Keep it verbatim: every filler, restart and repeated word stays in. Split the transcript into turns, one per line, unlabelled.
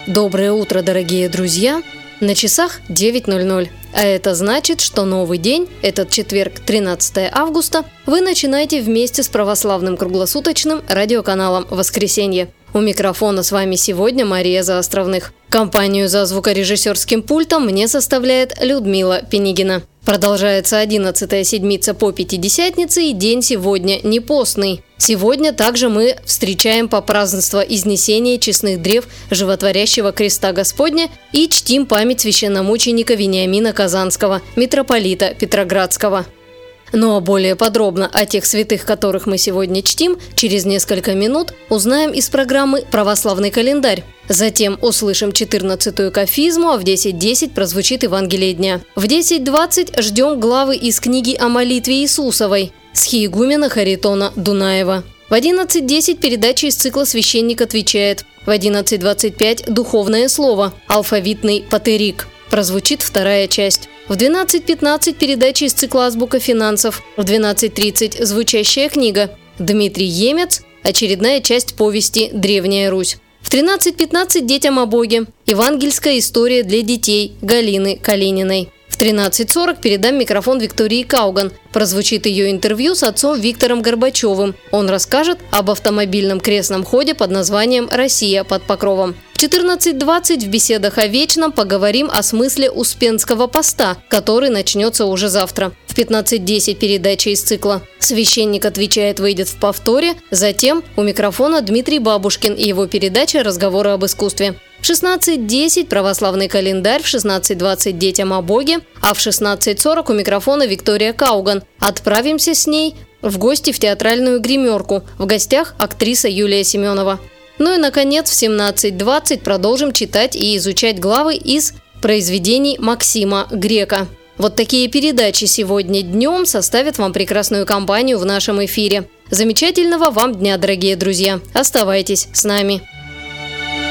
Доброе утро, дорогие друзья! На часах девять ноль ноль. А это значит, что новый день, этот четверг, тринадцатое августа, вы начинаете вместе с православным круглосуточным радиоканалом «Воскресенье». У микрофона с вами сегодня Мария Заостровных. Компанию за звукорежиссерским пультом мне составляет Людмила Пенигина. Продолжается одиннадцатая седмица по Пятидесятнице, и день сегодня не постный. Сегодня также мы встречаем попразднество Изнесения честных древ Животворящего Креста Господня и чтим память священномученика Вениамина Казанского, митрополита Петроградского. Ну а более подробно о тех святых, которых мы сегодня чтим, через несколько минут узнаем из программы «Православный календарь». Затем услышим четырнадцатую кафизму, а в десять десять прозвучит Евангелие дня. В десять двадцать ждем главы из книги о молитве Иисусовой схиегумена Харитона Дунаева. В одиннадцать десять передача из цикла «Священник отвечает». В одиннадцать двадцать пять духовное слово, алфавитный патерик. Прозвучит вторая часть. В двенадцать пятнадцать передача из цикла «Азбука финансов». В двенадцать тридцать звучащая книга. Дмитрий Емец. Очередная часть повести «Древняя Русь». В тринадцать пятнадцать детям о Боге. Евангельская история для детей Галины Калининой. В тринадцать сорок передам микрофон Виктории Кауган. Прозвучит ее интервью с отцом Виктором Горбачевым. Он расскажет об автомобильном крестном ходе под названием «Россия под покровом». В четырнадцать двадцать в беседах о вечном поговорим о смысле Успенского поста, который начнется уже завтра. В пятнадцать десять передача из цикла «Священник отвечает» выйдет в повторе. Затем у микрофона Дмитрий Бабушкин и его передача «Разговоры об искусстве». В шестнадцать десять православный календарь, в шестнадцать двадцать детям о Боге, а в шестнадцать сорок у микрофона Виктория Кауган. Отправимся с ней в гости в театральную гримерку. В гостях актриса Юлия Семенова. Ну и, наконец, в семнадцать двадцать продолжим читать и изучать главы из произведений Максима Грека. Вот такие передачи сегодня днем составят вам прекрасную компанию в нашем эфире. Замечательного вам дня, дорогие друзья! Оставайтесь с нами!